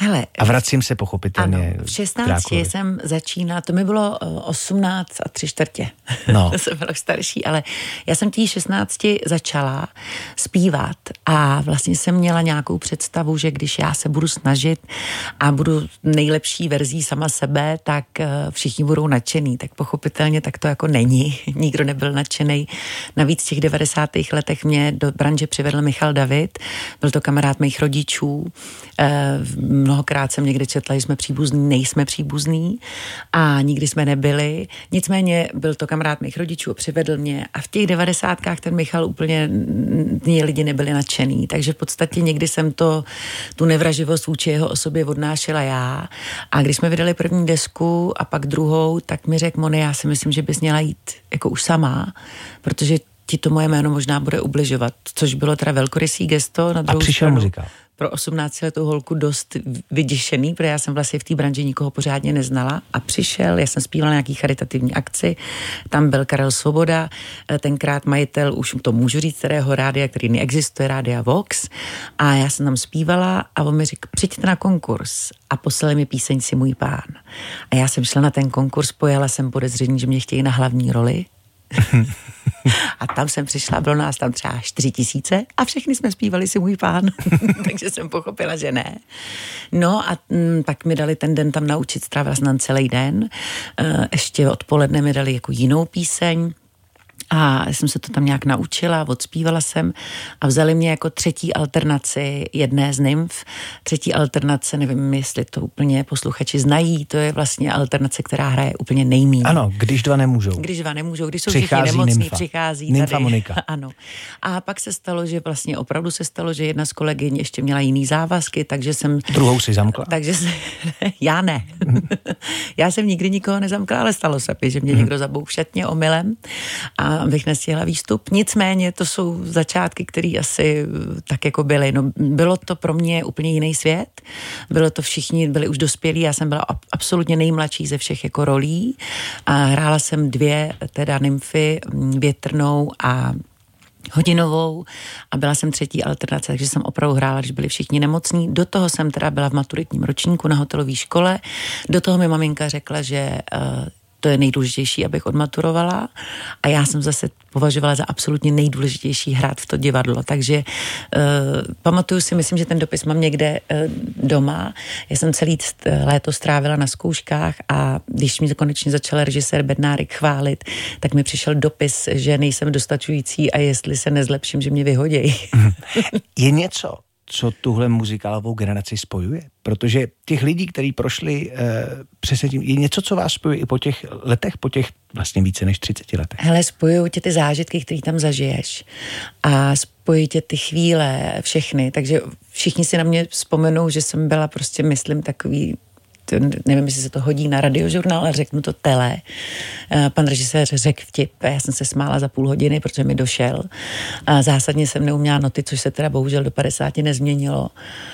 Hele, a vracím se pochopitelně. Ano, v 16 jsem začínala, to mi bylo 18 a 3/4. No. To jsem byla starší, ale já jsem tý 16 začala zpívat a vlastně jsem měla nějakou představu, že když já se budu snažit a budu nejlepší verzí sama sebe, tak všichni budou nadšený. Tak pochopitelně tak to jako není. Nikdo nebyl nadšený. Navíc v těch 90. letech mě do branže přivedl Michal David. Byl to kamarád mých rodičů. Mnohokrát jsem někde četla, že jsme příbuzní, nejsme příbuzní a nikdy jsme nebyli. Nicméně byl to kamarád mých rodičů, přivedl mě a v těch 90kách ten Michal úplně lidi nebyli nadšený, takže v podstatě někdy jsem tu nevraživost vůči jeho osobě odnášela já a když jsme vydali první desku a pak druhou, tak mi řekl Moni, já si myslím, že bys měla jít jako už sama, protože ti to moje jméno možná bude ubližovat, což bylo teda velkorysý gesto. Na druhou a přišel muzikál. Pro 18letou holku dost vyděšený, protože já jsem vlastně v té branži nikoho pořádně neznala a přišel, já jsem zpívala na nějaký charitativní akci, tam byl Karel Svoboda, tenkrát majitel, už to můžu říct, kterého rádia, který neexistuje, rádia Vox a já jsem tam zpívala a on mi řekl, přijďte na konkurs a poslali mi píseň Si můj pán. A já jsem šla na ten konkurs, pojala jsem podezření, že mě chtějí na hlavní roli. A tam jsem přišla, bylo nás tam třeba 4 000 a všechny jsme zpívali Si můj pán. Takže jsem pochopila, že ne. No a pak mi dali ten den tam naučit, strávila jsem tam celý den. Ještě odpoledne mi dali jako jinou píseň. A jsem se to tam nějak naučila, odspívala jsem a vzali mě jako třetí alternaci jedné z nymf. Třetí alternace, nevím, jestli to úplně posluchači znají, to je vlastně alternace, která hraje úplně nejmíň. Ano, když dva nemůžou. Když dva nemůžou, když jsou všichni nemocní, nymfa. Přichází Nymfa tady. Monika. Ano. A pak se stalo, že vlastně opravdu se stalo, že jedna z kolegyň ještě měla jiný závazky, takže jsem... Druhou si zamkla. Takže já ne. Já jsem nikdy nikoho nezamkla, ale stalo se, že mě někdo zabou v šatně omylem a bych nestihla výstup. Nicméně to jsou začátky, které asi tak jako byly. No, bylo to pro mě úplně jiný svět. Bylo to všichni, byli už dospělí, já jsem byla absolutně nejmladší ze všech jako rolí a hrála jsem 2 teda nymfy, Větrnou a Hodinovou a byla jsem třetí alternace, takže jsem opravdu hrála, když byli všichni nemocní. Do toho jsem teda byla v maturitním ročníku na hotelové škole. Do toho mi maminka řekla, že to je nejdůležitější, abych odmaturovala a já jsem zase považovala za absolutně nejdůležitější hrát v to divadlo, takže pamatuju si, myslím, že ten dopis mám někde doma. Já jsem celý léto strávila na zkouškách a když mi konečně začal režisér Bednárik chválit, tak mi přišel dopis, že nejsem dostačující a jestli se nezlepším, že mě vyhodějí. Je něco, co tuhle muzikálovou generaci spojuje? Protože těch lidí, kteří prošli přesně tím, je něco, co vás spojuje i po těch letech, po těch vlastně více než 30 letech. Hele, spojují tě ty zážitky, které tam zažiješ a spojí tě ty chvíle, všechny, takže všichni si na mě vzpomenou, že jsem byla prostě, myslím, takový, nevím, jestli se to hodí na radiožurnál, ale řeknu to tele. Pan režisér řekl vtip, já jsem se smála za půl hodiny, protože mi došel. Zásadně jsem neuměla noty, což se teda bohužel do 50 nezměnilo.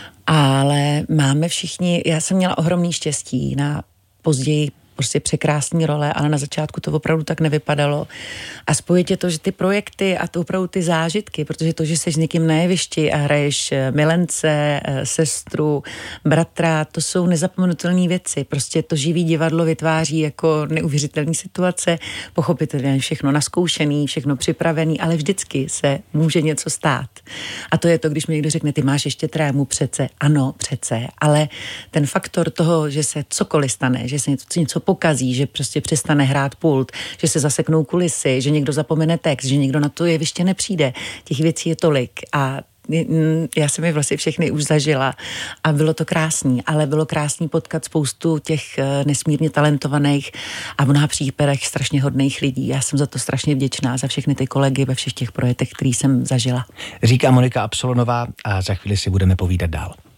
Ale máme všichni, já jsem měla ohromný štěstí na později prostě překrásný role, ale na začátku to opravdu tak nevypadalo. A spojí tě to, že ty projekty a to opravdu ty zážitky, protože to, že jsi s někým na jevišti a hraješ milence, sestru, bratra, to jsou nezapomenutelné věci. Prostě to živý divadlo vytváří jako neuvěřitelné situace, pochopitelně všechno naskoušený, všechno připravený, ale vždycky se může něco stát. A to je to, když mi někdo řekne, ty máš ještě trému, přece. Ano, přece, ale ten faktor toho, že se cokoliv stane, že se něco pokazí, že prostě přestane hrát pult, že se zaseknou kulisy, že někdo zapomene text, že někdo na to jeviště nepřijde. Těch věcí je tolik a já jsem je vlastně všechny už zažila a bylo to krásný, ale bylo krásný potkat spoustu těch nesmírně talentovaných a v mnoha případech strašně hodných lidí. Já jsem za to strašně vděčná, za všechny ty kolegy ve všech těch projektech, který jsem zažila. Říká Monika Absolonová a za chvíli si budeme povídat dál.